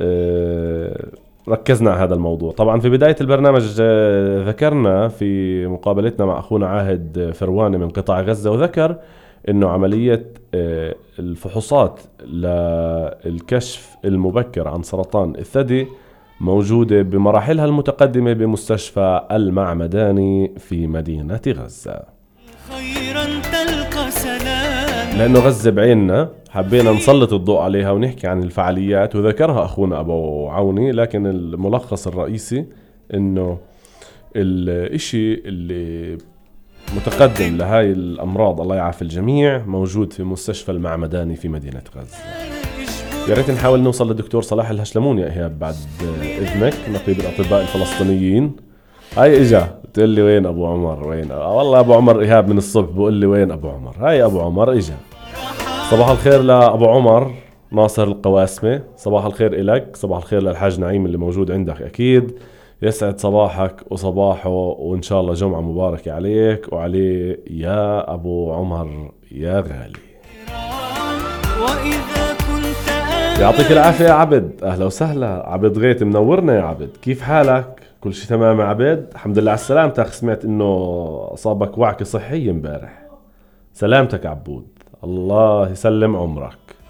ركزنا على هذا الموضوع. طبعا في بداية البرنامج ذكرنا في مقابلتنا مع أخونا عاهد فرواني من قطاع غزة، وذكر إنه عملية الفحوصات للكشف المبكر عن سرطان الثدي موجودة بمراحلها المتقدمة بمستشفى المعمداني في مدينة غزة. لأنه غزة بعيننا حبينا نسلط الضوء عليها ونحكي عن الفعاليات، وذكرها أخونا أبو عوني، لكن الملخص الرئيسي إنه الاشي اللي متقدم لهاي الأمراض الله يعافي الجميع موجود في مستشفى المعمداني في مدينة غزة. يا ريت نحاول نوصل للدكتور صلاح الهشلمون يا إيهاب بعد إذنك، نقيب الأطباء الفلسطينيين. هاي إجا بتقول لي وين أبو عمر؟ وين والله أبو عمر إيهاب من الصبح بقول لي وين أبو عمر؟ هاي أبو عمر إجا. صباح الخير لأبو عمر ناصر القواسمة، صباح الخير إلك، صباح الخير للحاج نعيم اللي موجود عندك أكيد. يسعد صباحك وصباحه، وإن شاء الله جمعة مباركة عليك وعليه يا أبو عمر يا غالي. يعطيك العافية يا عبد، أهلا وسهلا عبد غيت، منورنا يا عبد. كيف حالك؟ كل شيء تمام يا عبد؟ الحمد لله على السلامتك. سمعت إنه أصابك وعكة صحية امبارح. سلامتك عبود، الله يسلم عمرك.